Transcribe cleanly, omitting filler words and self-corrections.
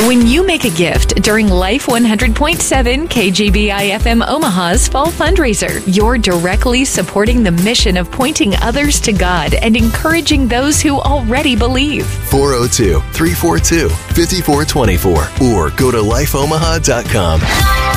When you make a gift during Life 100.7 KGBI FM Omaha's Fall Fundraiser, you're directly supporting the mission of pointing others to God and encouraging those who already believe. 402-342-5424 or go to lifeomaha.com.